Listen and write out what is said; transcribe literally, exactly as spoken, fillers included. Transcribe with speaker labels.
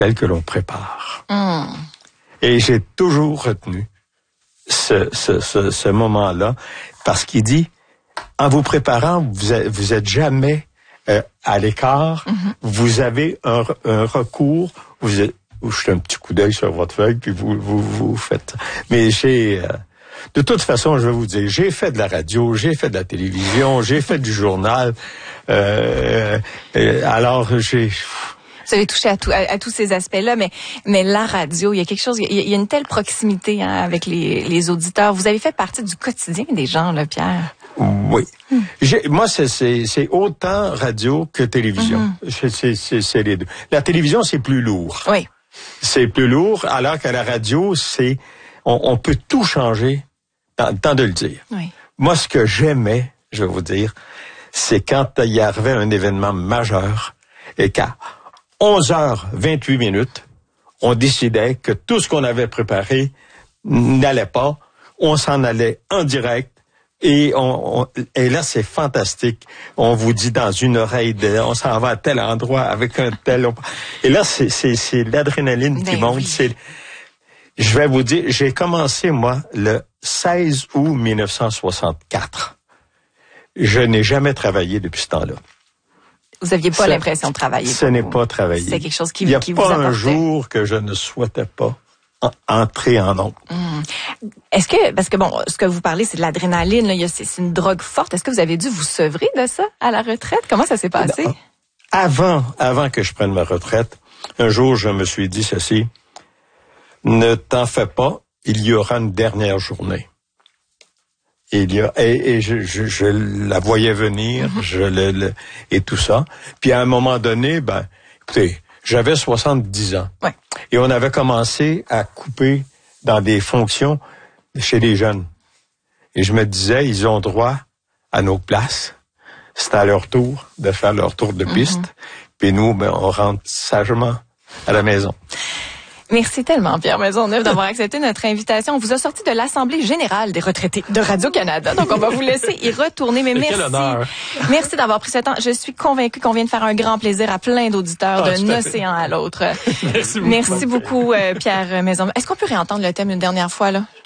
Speaker 1: tel que l'on prépare.
Speaker 2: Mm.
Speaker 1: Et j'ai toujours retenu ce, ce, ce, ce moment-là, parce qu'il dit, en vous préparant, vous êtes, vous êtes jamais euh, à l'écart, mm-hmm. vous avez un, un recours, vous êtes, vous jetez un petit coup d'œil sur votre feuille, puis vous, vous, vous faites. Mais j'ai... Euh, de toute façon, je vais vous dire, j'ai fait de la radio, j'ai fait de la télévision, j'ai fait du journal. Euh, euh, alors, j'ai...
Speaker 2: Vous avez touché à, tout, à, à tous ces aspects-là, mais mais la radio, il y a quelque chose, il y a, il y a une telle proximité hein, avec les, les auditeurs. Vous avez fait partie du quotidien des gens, là, Pierre.
Speaker 1: Oui. Hmm. J'ai, moi, c'est, c'est, c'est autant radio que télévision. Mm-hmm. C'est, c'est, c'est les deux. La télévision, c'est plus lourd.
Speaker 2: Oui.
Speaker 1: C'est plus lourd, alors qu'à la radio, c'est on, on peut tout changer. Tant de le dire.
Speaker 2: Oui.
Speaker 1: Moi, ce que j'aimais, je vais vous dire, c'est quand il y arrivait un événement majeur et qu'à onze heures vingt-huit minutes, on décidait que tout ce qu'on avait préparé n'allait pas. On s'en allait en direct. Et, on, on, et là, c'est fantastique. On vous dit dans une oreille, de, on s'en va à tel endroit avec un tel... Et là, c'est, c'est, c'est l'adrénaline qui monte. Oui. C'est, je vais vous dire, j'ai commencé, moi, le seize août mille neuf cent soixante-quatre. Je n'ai jamais travaillé depuis ce temps-là.
Speaker 2: Vous aviez pas ça, l'impression de travailler.
Speaker 1: Ce n'est pas travailler.
Speaker 2: C'est quelque chose qui,
Speaker 1: qui vous
Speaker 2: apportait. Il n'y a
Speaker 1: pas un jour que je ne souhaitais pas en, entrer en ondes.
Speaker 2: Hum. Est-ce que, parce que bon, ce que vous parlez, c'est de l'adrénaline, là, c'est, c'est une drogue forte. Est-ce que vous avez dû vous sevrer de ça à la retraite? Comment ça s'est passé?
Speaker 1: Non. Avant, avant que je prenne ma retraite, un jour, je me suis dit ceci. Ne t'en fais pas, il y aura une dernière journée. Et, il y a, et, et je, je, je la voyais venir, mm-hmm. je le, le, et tout ça. Puis à un moment donné, ben, écoutez, j'avais soixante-dix ans.
Speaker 2: Ouais.
Speaker 1: Et on avait commencé à couper dans des fonctions chez les jeunes. Et je me disais, ils ont droit à nos places. C'est à leur tour de faire leur tour de piste. Mm-hmm. Puis nous, ben, on rentre sagement à la maison.
Speaker 2: Merci tellement, Pierre Maisonneuve, d'avoir accepté notre invitation. On vous a sorti de l'Assemblée générale des retraités de Radio-Canada. Donc, on va vous laisser y retourner. Mais merci. Merci d'avoir pris ce temps. Je suis convaincue qu'on vient de faire un grand plaisir à plein d'auditeurs ah, d'un océan à l'autre.
Speaker 1: Merci beaucoup.
Speaker 2: Merci beaucoup, euh, Pierre Maisonneuve. Est-ce qu'on peut réentendre le thème une dernière fois, là?